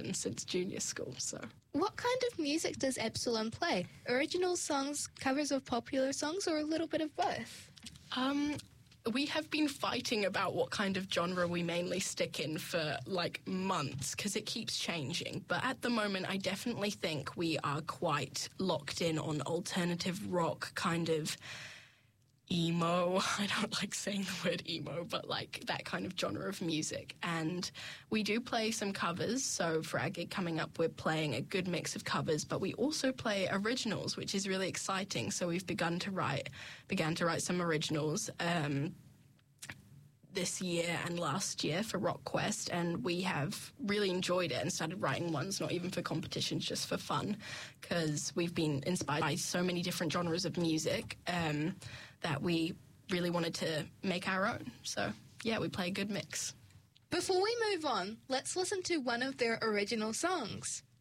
been since junior school, so... What kind of music does Epsilon play? Original songs, covers of popular songs, or a little bit of both? We have been fighting about what kind of genre we mainly stick in for, months, because it keeps changing. But at the moment, I definitely think we are quite locked in on alternative rock, kind of emo. I don't like saying the word emo, but that kind of genre of music. And we do play some covers. So for our gig coming up, we're playing a good mix of covers, but we also play originals, which is really exciting. So we've began to write some originals this year and last year for Rock Quest, and we have really enjoyed it and started writing ones, not even for competitions, just for fun, because we've been inspired by so many different genres of music that we really wanted to make our own. So, yeah, we play a good mix. Before we move on, let's listen to one of their original songs.